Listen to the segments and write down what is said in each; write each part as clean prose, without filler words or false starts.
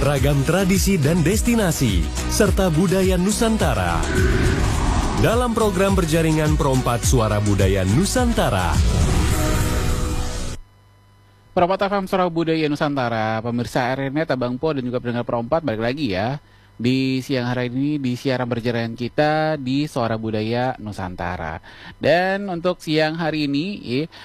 ragam tradisi dan destinasi, serta budaya Nusantara. Dalam program berjaringan Perompat Suara Budaya Nusantara. Perompat FM Suara Budaya Nusantara, pemirsa RNet, Abang Po, dan juga pendengar Perompat, balik lagi ya. Di siang hari ini, di siaran berjaringan kita di Suara Budaya Nusantara. Dan untuk siang hari ini,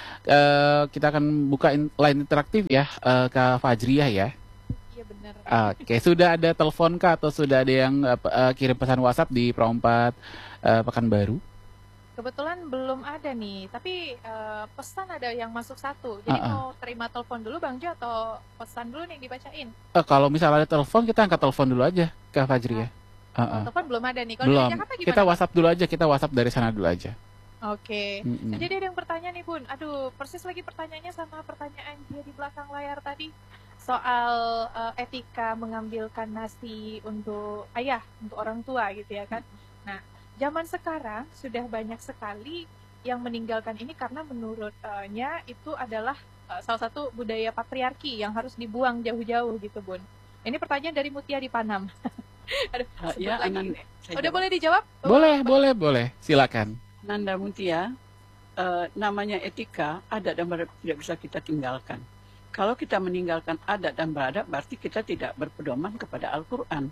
kita akan buka line interaktif ya, Kak Fajriah ya. Iya benar. Oke, sudah ada telepon Kak atau sudah ada yang kirim pesan WhatsApp di Perompat Pekanbaru? Kebetulan belum ada nih, tapi pesan ada yang masuk satu. Jadi mau terima telepon dulu Bang Jo atau pesan dulu nih dibacain? Kalau misalnya ada telepon, kita angkat telepon dulu aja, Kak Fajri ya. Telepon belum ada nih. Kalau Belum. dari Jakarta gimana? Kita WhatsApp dulu aja, kita WhatsApp dari sana dulu aja. Oke. Jadi ada yang bertanya nih Bun. Aduh, persis lagi pertanyaannya sama pertanyaan dia di belakang layar tadi. Soal etika mengambilkan nasi untuk ayah, untuk orang tua gitu ya kan. Nah, zaman sekarang sudah banyak sekali yang meninggalkan ini karena menurutnya itu adalah salah satu budaya patriarki yang harus dibuang jauh-jauh gitu Bun. Ini pertanyaan dari Mutia di Panam. Aduh, ya, udah boleh dijawab? Boleh. Silakan. Nanda Mutia, namanya etika, adat dan beradab tidak bisa kita tinggalkan. Kalau kita meninggalkan adat dan beradab, berarti kita tidak berpedoman kepada Al-Quran.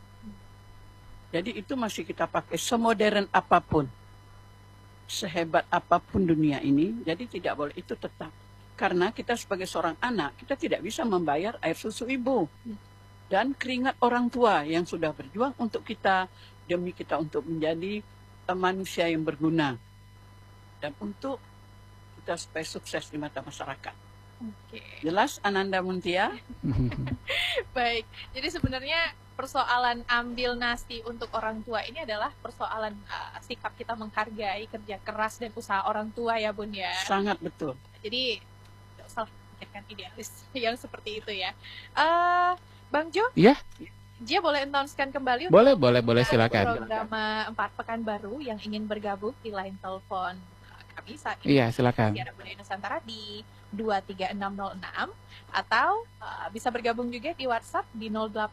Jadi itu masih kita pakai semodern apapun, sehebat apapun dunia ini, jadi tidak boleh itu tetap. Karena kita sebagai seorang anak, kita tidak bisa membayar air susu ibu. Dan keringat orang tua yang sudah berjuang untuk kita, demi kita untuk menjadi manusia yang berguna. Dan untuk kita supaya sukses di mata masyarakat. Oke. Jelas Ananda Muntia? Baik, jadi sebenarnya persoalan ambil nasi untuk orang tua ini adalah persoalan sikap kita menghargai kerja keras dan usaha orang tua ya Bun ya. Sangat betul. Jadi tidak usah pikirkan idealis yang seperti itu ya. Bang Jo? Iya. Dia boleh announce-kan kembali Boleh silakan. program 4 Pekanbaru yang ingin bergabung di line telepon kami saat ini. Iya, silakan. Siaran Budaya Nusantara di 23606 atau bisa bergabung juga di WhatsApp di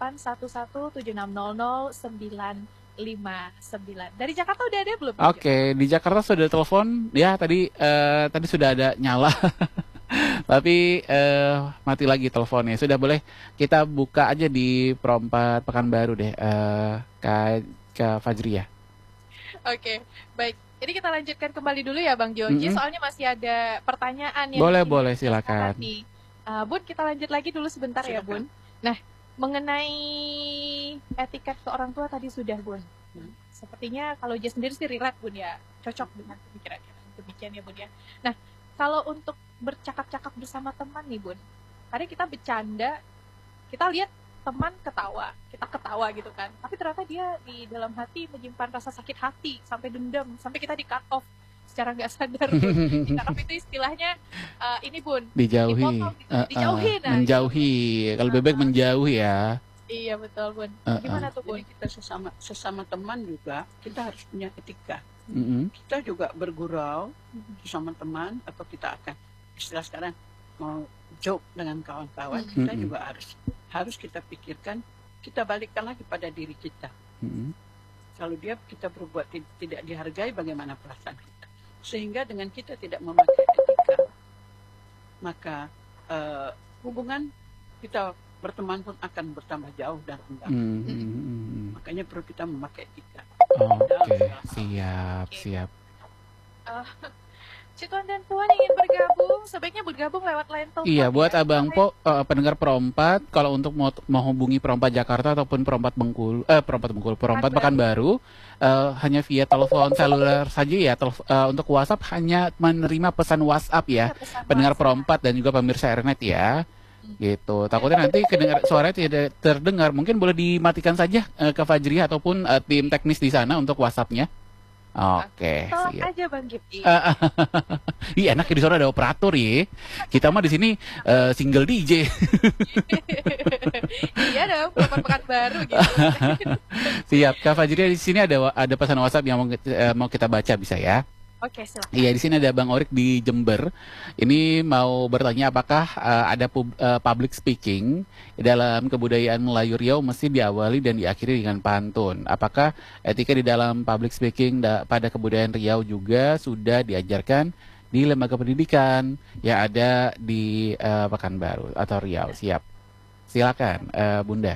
081176000959. Dari Jakarta udah ada belum? Oke, di Jakarta sudah telepon ya, tadi sudah ada nyala. Tapi mati lagi teleponnya. Sudah, boleh kita buka aja di Perompat Pekanbaru deh, Kak Fajri ya. Oke, baik. Jadi kita lanjutkan kembali dulu ya Bang Joji, soalnya masih ada pertanyaan yang boleh silakan. Bun, kita lanjut lagi dulu sebentar ya Bun. Nah, mengenai etiket ke orang tua tadi sudah Bun. Sepertinya kalau dia sendiri sih relate Bun ya, cocok dengan pemikirannya. Demikian ya Bun ya. Nah, kalau untuk bercakap-cakap bersama teman nih Bun, kadang kita bercanda, kita lihat teman ketawa, kita ketawa gitu kan, tapi ternyata dia di dalam hati menyimpan rasa sakit hati, sampai dendam, sampai kita di cut off secara nggak sadar Bun. Di cut off itu istilahnya ini Bun, dijauhi, dipotong, gitu. Dijauhi, menjauhi, kalau bebek menjauhi ya. Iya betul Bun. Gimana tuh Bun? Jadi kita sesama teman juga kita harus punya etika. Kita juga bergurau sesama teman, atau kita akan istilah sekarang mau joke dengan kawan-kawan, kita juga harus kita pikirkan, kita balikkan lagi pada diri kita. Kalau kita berbuat tidak dihargai, bagaimana perasaan kita? Sehingga dengan kita tidak memakai etika, maka hubungan kita berteman pun akan bertambah jauh dan renggang. Makanya perlu kita memakai etika. Oke, siap. Cituan dan Puan ingin bergabung, sebaiknya bergabung lewat line telepon. Iya, buat Abang Po, pendengar Perompat, kalau untuk mau hubungi Perompat Jakarta ataupun Perompat Pekanbaru, hanya via telepon seluler saja ya. Untuk WhatsApp hanya menerima pesan WhatsApp ya, pendengar Perompat dan juga pemirsa RNet ya. Gitu. Takutnya nanti suaranya tidak terdengar. Mungkin boleh dimatikan saja ke Fajri ataupun tim teknis di sana untuk WhatsApp-nya. Oke, tolong aja Bang Gipti. Iya, enak di sana ada operator ya. Kita mah di sini single DJ. Iya dong, Pekanbaru gitu. Siap, Kak Fajri, di sini ada pesan WhatsApp yang mau kita baca, bisa ya? Oke, silakan. Iya, di sini ada Bang Orik di Jember. Ini mau bertanya apakah ada public speaking dalam kebudayaan Melayu Riau mesti diawali dan diakhiri dengan pantun. Apakah etika di dalam public speaking pada kebudayaan Riau juga sudah diajarkan di lembaga pendidikan yang ada di Pekanbaru atau Riau? Siap. Silakan, Bunda.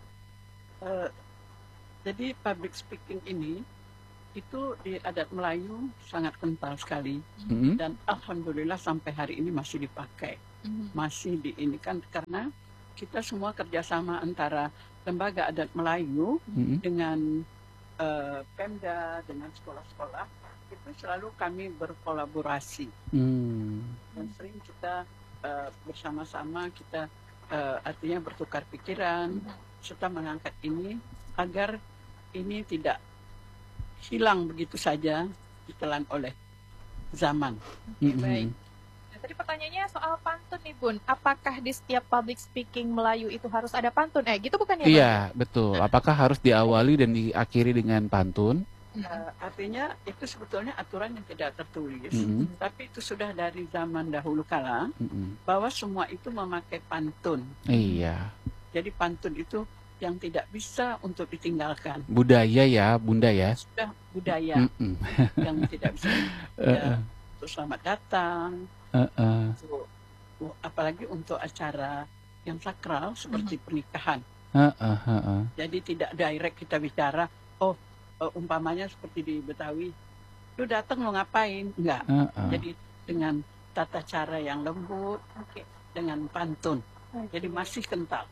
Jadi public speaking ini itu di adat Melayu sangat kental sekali, dan alhamdulillah sampai hari ini masih dipakai, masih diinikan karena kita semua kerjasama antara lembaga adat Melayu dengan Pemda, dengan sekolah-sekolah, itu selalu kami berkolaborasi dan sering kita bersama-sama kita artinya bertukar pikiran serta mengangkat ini agar ini tidak hilang begitu saja ditelan oleh zaman. Baik. Nah, tadi pertanyaannya soal pantun nih Bun. Apakah di setiap public speaking Melayu itu harus ada pantun? Gitu bukan ya? Iya, betul. Apakah harus diawali dan diakhiri dengan pantun? Artinya itu sebetulnya aturan yang tidak tertulis, tapi itu sudah dari zaman dahulu kala bahwa semua itu memakai pantun. Iya. Jadi pantun itu yang tidak bisa untuk ditinggalkan. Budaya ya, Bunda ya. Sudah budaya yang tidak bisa ya, untuk selamat datang, untuk, apalagi untuk acara yang sakral seperti pernikahan. Jadi tidak direct kita bicara, umpamanya seperti di Betawi, lu datang lu ngapain? Enggak. Jadi dengan tata cara yang lembut, dengan pantun. Jadi masih kental.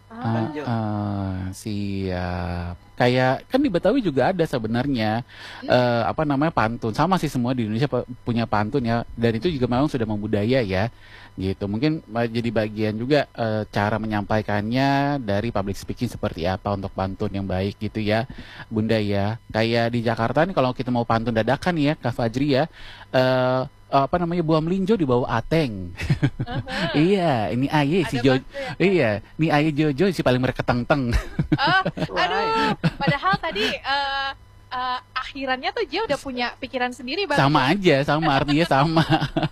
Siap. Kayak kan di Betawi juga ada sebenarnya pantun. Sama sih, semua di Indonesia punya pantun ya. Dan itu juga memang sudah membudaya ya. Gitu. Mungkin jadi bagian juga cara menyampaikannya dari public speaking seperti apa untuk pantun yang baik gitu ya, Bunda ya. Kayak di Jakarta nih kalau kita mau pantun dadakan ya, Kak Fajri ya. Buah melinjo di bawah ateng. Iya, ini aye si Jojo. Iya, ini aye Jojo si paling mereketeng-teng. Aduh, padahal tadi akhirannya tuh dia udah punya pikiran sendiri Bang. Sama aja, sama artinya sama.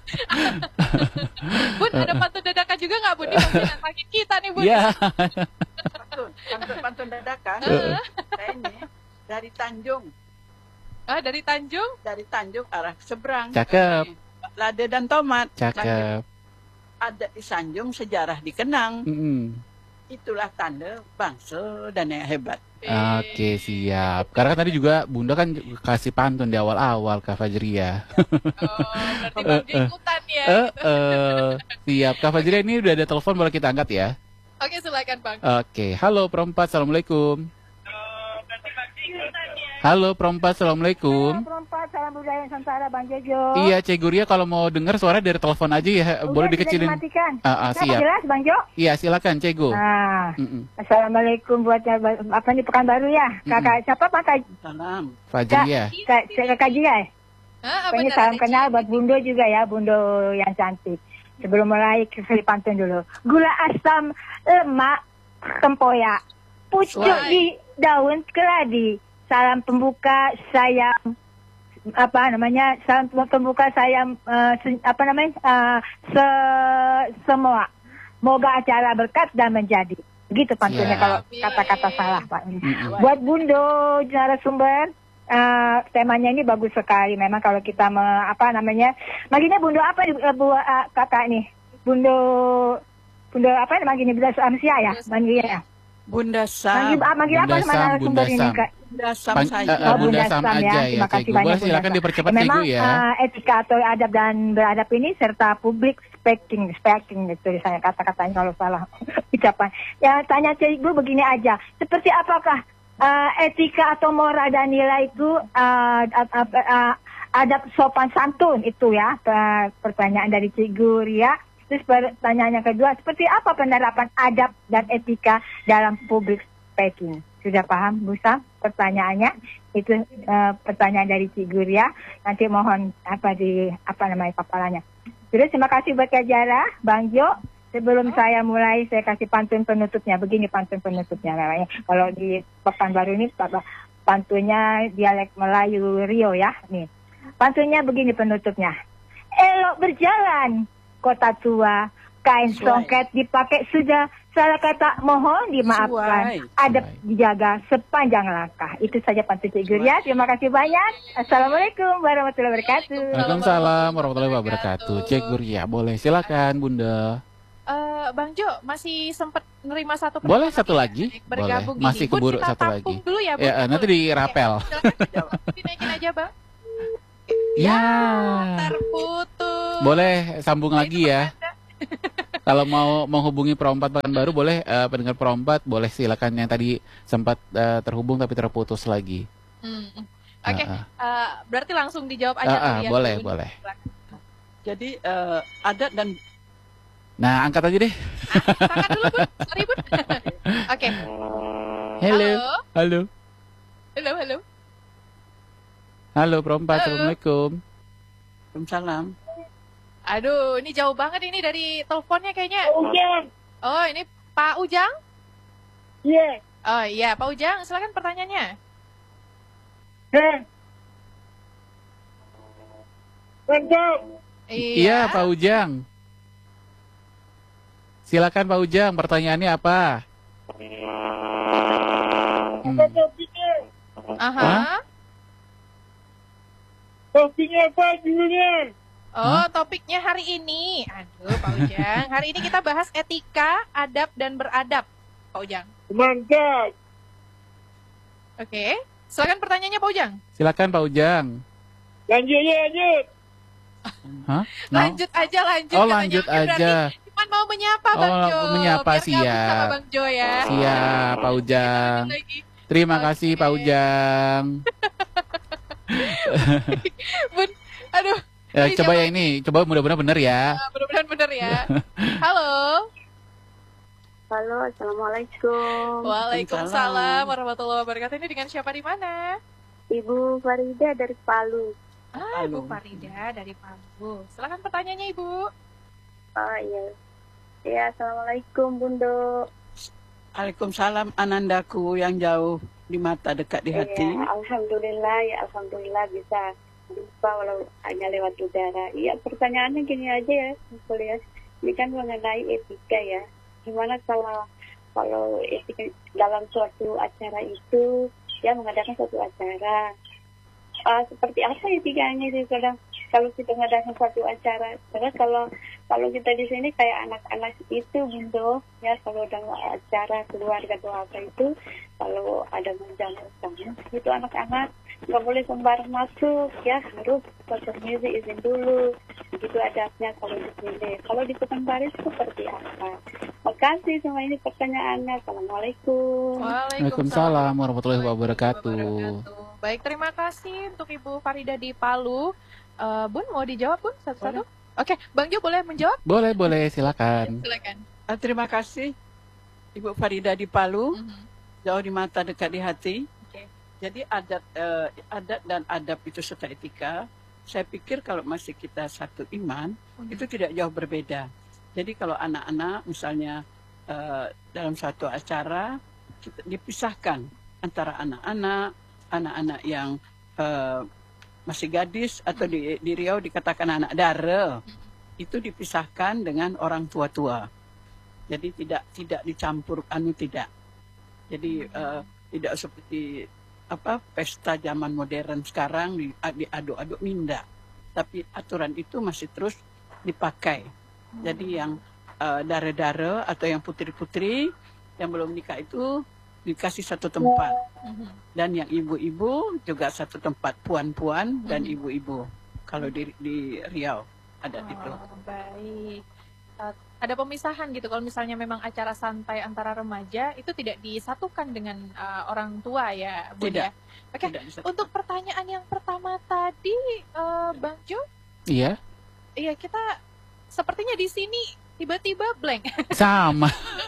Bun, ada pantun dadakan juga nggak Bun? Ini pasti makin kita nih Bun. Iya. Pantun dadakan. Saya ini dari Tanjung. Dari Tanjung? Dari Tanjung arah seberang. Cakep. Lade dan tomat. Cakep. Ada di Sanjung, sejarah dikenang. Itulah tanda bangsa dan yang hebat. Oke, siap. Karena kan tadi juga Bunda kan kasih pantun di awal-awal, Kak Fajri ya. Berarti Bang ikutan ya. Siap. Kak Fajri, ini udah ada telepon, boleh kita angkat ya? Oke, silakan Bang. Oke, halo Perempat, Assalamualaikum. Halo Perempat, Assalamualaikum. Perempat, salam budaya Nusantara, Bang Jojo. Iya, Cek Guria, kalau mau dengar suara dari telepon aja ya, boleh dikecilin. Siap. Jelas, Bang Jo? Iya, silakan, Cek Gu. Assalamualaikum buat Pekanbaru ya. Kakak siapa Pak? Salam. Fajri ya. Kakak juga ya. Ini salam kenal buat Bundo juga ya, Bundo yang cantik. Sebelum mulai kasih pantun dulu. Gula asam lemak tempoyak, pucuk di daun keladi. Salam pembuka sayang salam pembuka sayang semua. Moga acara berkat dan menjadi. Begitu pantunnya kalau kata-kata salah Pak. Buat Bundo narasumber, temanya ini bagus sekali. Memang kalau kita maginya Bundo apa kakak nih? Bundo apa namanya Bunda Samsia ya? Manggilnya. Bunda Sam. Manggil apa sama narasumber ini Kak? Bunda Sam saja. Bunda Sam aja ya. Terima kasih banyak. Silakan dipercepat Cegu ya. Etika atau adab dan beradab ini serta public speaking itu saya kata-katanya kalau salah ucapan. Ya tanya Cegu begini aja. Seperti apakah etika atau moral dan nilai itu adab sopan santun itu ya? Pertanyaan dari Cegu Ria. Terus pertanyaan yang kedua, seperti apa penerapan adab dan etika dalam public speaking? Sudah paham, Bu Sam? Pertanyaannya itu pertanyaan dari Ciguria. Nanti mohon paparannya. Terus terima kasih buat Kak Jara, Bang Jo. Sebelum saya mulai, saya kasih pantun penutupnya. Begini pantun penutupnya namanya. Kalau di Pekanbaru ini pantunnya dialek Melayu Rio ya. Nih. Pantunnya begini penutupnya. Elok berjalan, kota tua, kain songket dipakai sudah. Salah kata mohon dimaafkan. Adab dijaga sepanjang langkah. Itu saja pantun Cik Gur ya. Terima kasih banyak. Assalamualaikum warahmatullahi wabarakatuh. Waalaikumsalam warahmatullahi wabarakatuh. Cik Gur ya, boleh silakan Bunda. Bang Jo masih sempat nerima satu Boleh pertanyaan satu lagi? bergabung Boleh. Masih gini. Bun, keburu kita satu tampung lagi. dulu ya, Bun. Ya, nanti dirapel. Silakan, dinaikin aja, Bang. Ya. Terputus. Boleh sambung lagi ya. Kalau mau menghubungi Pro4 Pekanbaru boleh, pendengar Pro4 boleh silakan yang tadi sempat terhubung tapi terputus lagi. Oke, berarti langsung dijawab aja tuh ya. Boleh, Bun. boleh. Jadi adat dan Nah, angkat aja deh. Angkat dulu, Bun. Sorry, Bun. Oke. Halo. Halo. Halo, halo. Halo Pro4, Assalamualaikum. Waalaikumsalam. Aduh, ini jauh banget ini dari teleponnya kayaknya. Ujang. Oh, ini Pak Ujang? Iya. Oh iya, Pak Ujang, silakan pertanyaannya. Mantap. Iya, Pak Ujang. Silakan Pak Ujang, pertanyaannya apa? Aha. Topiknya apa judulnya? Oh, topiknya hari ini. Aduh, Pak Ujang. Hari ini kita bahas etika, adab, dan beradab. Pak Ujang. Mantap. Oke. Silakan pertanyaannya, Pak Ujang. Silakan Pak Ujang. Lanjut. Hah? No? Lanjut aja, lanjut. Oh, katanya. lanjut Oke, berarti aja. cuma mau menyapa Bang Oh, Jo. menyapa, Biar gabung siap. sama Bang Jo ya. Siap, Pak Ujang. Lanjut lagi. Terima kasih Pak Ujang. Bun, aduh. Ya, Ini coba siapa? ya ini, coba mudah-mudahan benar ya. Mudah-mudahan benar ya. Halo. Halo, Assalamualaikum. Waalaikumsalam warahmatullahi wabarakatuh. Ini dengan siapa di mana? Ibu Farida dari Palu. Ibu Farida dari Palu. Silakan pertanyaannya, Ibu. Oh iya. Ya, Assalamualaikum Bundo. Waalaikumsalam anandaku yang jauh di mata dekat di hati. Ya, alhamdulillah bisa jumpa walau hanya lewat udara. Iya, pertanyaannya gini aja ya, simpel ya. Ini kan mengenai etika ya. Gimana kalau etika dalam suatu acara itu, ya mengadakan suatu acara. Seperti apa etikanya sih kadang kalau kita mengadakan suatu acara. Terus kalau kita di sini kayak anak-anak itu Bundo, ya kalau udah acara keluarga atau apa itu, kalau ada menjamu tamu itu anak-anak nggak boleh sembarang masuk, ya harus pasar music izin dulu. Begitu adabnya kalau di sini. Kalau di Pekanbaru seperti apa? Makasih semua ini pertanyaannya. Assalamualaikum. Waalaikumsalam warahmatullahi wabarakatuh. Baik, terima kasih untuk Ibu Farida di Palu. Bun, mau dijawab Bun satu-satu? Oke, Bang Jo boleh menjawab? Boleh, silakan. Silakan. Terima kasih Ibu Farida di Palu, jauh di mata dekat di hati. Oke. Jadi adat dan adab itu serta etika, saya pikir kalau masih kita satu iman, itu tidak jauh berbeda. Jadi kalau anak-anak misalnya dalam satu acara, kita dipisahkan antara anak-anak yang masih gadis atau di Riau dikatakan anak dara, itu dipisahkan dengan orang tua-tua. Jadi tidak dicampur tidak. Jadi tidak seperti pesta zaman modern sekarang diaduk-aduk minda. Tapi aturan itu masih terus dipakai. Jadi yang dara-dara atau yang putri-putri yang belum nikah itu dikasih satu tempat. Dan yang ibu-ibu juga satu tempat, puan-puan dan ibu-ibu. Kalau di Riau adat itu. Baik. Ada pemisahan gitu kalau misalnya memang acara santai antara remaja itu tidak disatukan dengan orang tua ya, Bun Tidak. ya. Oke. Untuk pertanyaan yang pertama tadi, Bang Jo? Iya. Iya, kita sepertinya di sini tiba-tiba blank. Sama.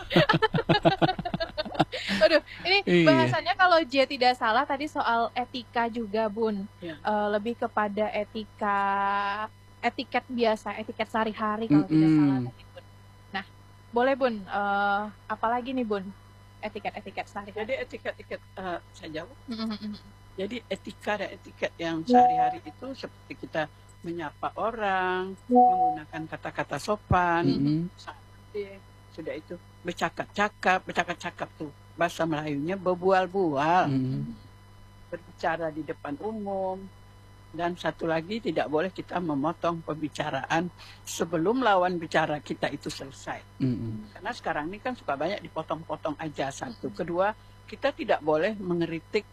Aduh, ini Iya. bahasannya kalau J tidak salah tadi soal etika juga, Bun. Iya. Lebih kepada etiket biasa, etiket sehari-hari kalau tidak salah tadi, Bun. Nah, boleh Bun, apalagi nih Bun? etiket-etiket sehari-hari? Jadi etiket-etiket saya jawab. Mhm. Jadi etika dan etiket yang sehari-hari itu seperti kita menyapa orang, menggunakan kata-kata sopan, santai, sudah itu bercakap tuh bahasa Melayunya berbual-bual, berbicara di depan umum, dan satu lagi tidak boleh kita memotong pembicaraan sebelum lawan bicara kita itu selesai. Karena sekarang ini kan suka banyak dipotong-potong aja satu. Kedua, kita tidak boleh mengeritik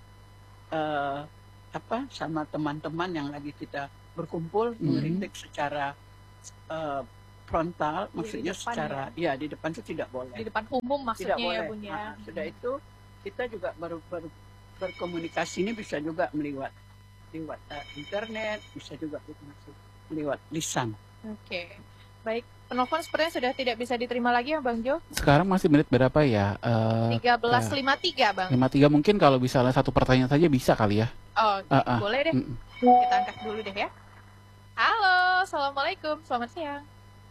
sama teman-teman yang lagi kita berkumpul, mengeritik secara frontal, maksudnya depan secara di depan itu tidak boleh. Di depan umum maksudnya Tidak boleh. ya Bun ya. Sudah itu kita juga baru berkomunikasi ini bisa juga lewat internet, bisa juga lewat lisan. Oke. Baik, penelpon sepertinya sudah tidak bisa diterima lagi ya Bang Jo. Sekarang masih menit berapa ya? 13.53 Bang. 53 mungkin kalau misalnya satu pertanyaan saja bisa kali ya. Oh, boleh deh. Kita angkat dulu deh ya. Halo, Assalamualaikum, selamat siang.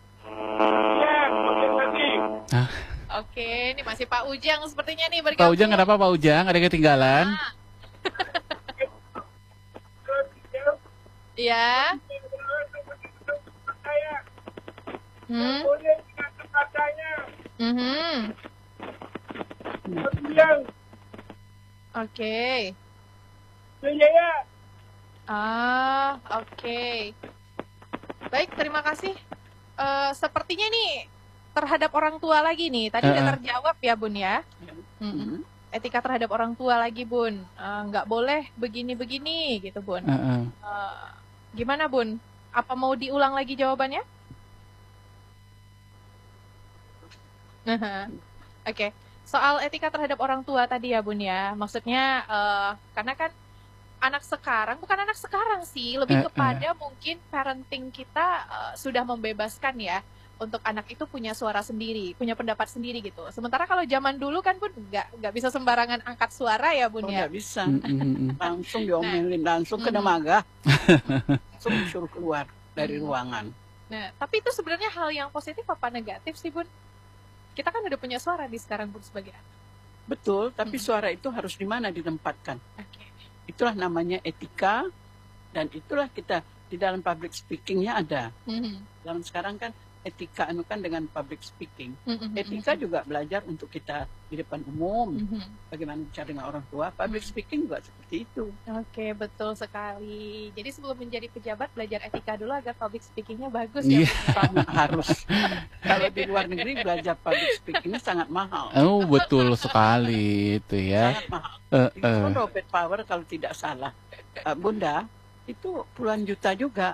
Oke, ini masih Pak Ujang sepertinya nih bergabung. Pak Ujang, kenapa Pak Ujang? Ada yang ketinggalan? Ya. Oke. Oke. Baik, terima kasih. Sepertinya nih terhadap orang tua lagi nih. Tadi udah terjawab ya Bun ya. Etika terhadap orang tua lagi Bun. Nggak boleh begini-begini gitu Bun. Gimana Bun? Apa mau diulang lagi jawabannya? Oke. Soal etika terhadap orang tua tadi ya Bun ya. Maksudnya karena kan anak sekarang, bukan anak sekarang sih, lebih kepada mungkin parenting kita sudah membebaskan ya untuk anak itu punya suara sendiri, punya pendapat sendiri gitu. Sementara kalau zaman dulu kan Bun nggak bisa sembarangan angkat suara ya Bun ya. Nggak bisa, langsung diomelin, langsung kena magah, langsung disuruh keluar dari ruangan. Nah, tapi itu sebenarnya hal yang positif apa negatif sih Bun? Kita kan udah punya suara di sekarang Bun sebagai anak. Betul, tapi suara itu harus di mana ditempatkan. Oke. Itulah namanya etika, dan itulah kita di dalam public speakingnya ada. Dalam sekarang kan etika kan dengan public speaking. Etika juga belajar untuk kita di depan umum, bagaimana bicara dengan orang tua. Public speaking juga seperti itu. Oke, betul sekali. Jadi sebelum menjadi pejabat belajar etika dulu agar public speakingnya bagus ya. Harus. Kalau di luar negeri belajar public speakingnya sangat mahal. Oh, betul sekali itu ya. Sangat mahal. Itu Robert Power kalau tidak salah, Bunda, itu puluhan juta juga.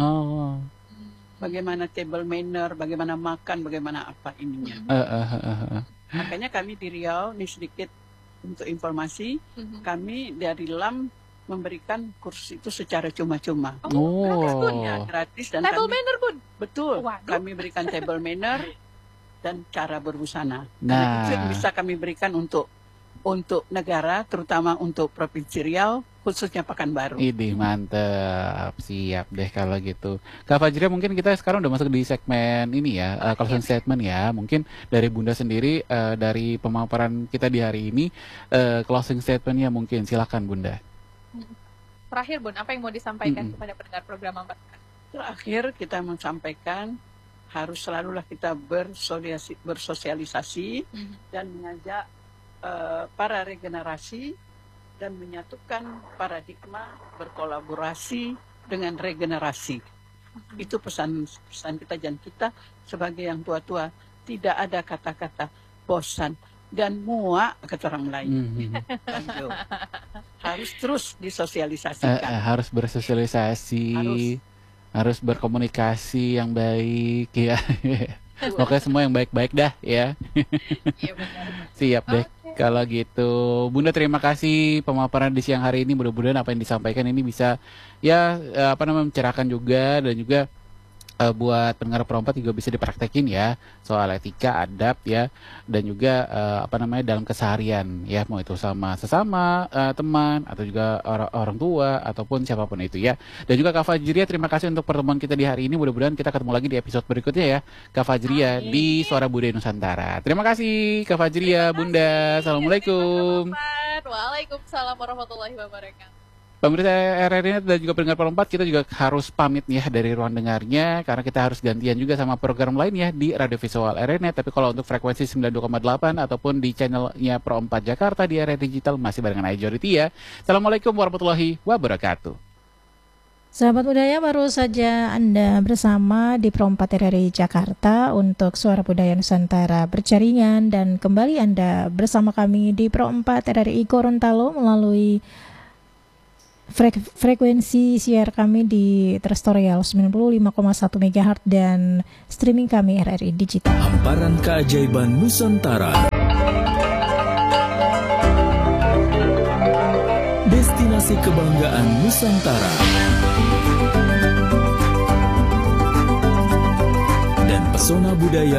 Bagaimana table manner, bagaimana makan, bagaimana apa ininya. Makanya kami di Riau, ini sedikit untuk informasi, kami dari LAM memberikan kursus itu secara cuma-cuma. Gratis Bun ya? Gratis. Dan table manner Bun? Betul. Waduh. Kami berikan table manner dan cara berbusana. Nah, itu yang bisa kami berikan untuk negara, terutama untuk Provinsi Riau, khususnya Pekanbaru. Ini mantep, siap deh kalau gitu. Kak Fajria, mungkin kita sekarang udah masuk di segmen ini ya, closing statement ya. Mungkin dari Bunda sendiri, dari pemaparan kita di hari ini, closing statementnya mungkin, silakan Bunda. Terakhir Bun, apa yang mau disampaikan kepada pendengar program Ambat? Terakhir kita menyampaikan harus selalulah kita bersosialisasi dan mengajak para regenerasi dan menyatukan paradigma berkolaborasi dengan regenerasi. Itu pesan kita, dan kita sebagai yang tua-tua tidak ada kata-kata bosan dan muak kata orang lain. Harus terus disosialisasikan. Harus bersosialisasi, harus berkomunikasi yang baik ya. Pokoknya semua yang baik-baik dah ya. Iya benar. Siap deh. Kalau gitu, Bunda terima kasih pemaparan di siang hari ini. Mudah-mudahan apa yang disampaikan ini bisa mencerahkan juga, dan juga buat pendengar perempat juga bisa dipraktekin ya, soal etika, adab ya, dan juga dalam keseharian ya, mau itu sama sesama teman atau juga orang tua ataupun siapapun itu ya. Dan juga Kak Fajria, terima kasih untuk pertemuan kita di hari ini. Mudah-mudahan kita ketemu lagi di episode berikutnya ya, Kak Fajria di Suara Budaya Nusantara. Terima kasih Kak Fajria, Bunda. Assalamualaikum. Waalaikumsalam warahmatullahi wabarakatuh. Pemirsa RRI dan juga pendengar perempat, kita juga harus pamit ya dari ruang dengarnya karena kita harus gantian juga sama program lain ya di Radio Visual RRI. Tapi kalau untuk frekuensi 92,8 ataupun di channelnya Pro 4 Jakarta di RRI Digital masih barengan Ajority ya. Assalamualaikum warahmatullahi wabarakatuh. Sahabat budaya, baru saja Anda bersama di Pro 4 RRI Jakarta untuk Suara Budaya Nusantara berjaringan, dan kembali Anda bersama kami di Pro 4 RRI Gorontalo melalui frekuensi siar kami di Terestrial 95,1 MHz dan streaming kami RRI Digital. Hamparan keajaiban Nusantara. Destinasi kebanggaan Nusantara. Dan pesona budaya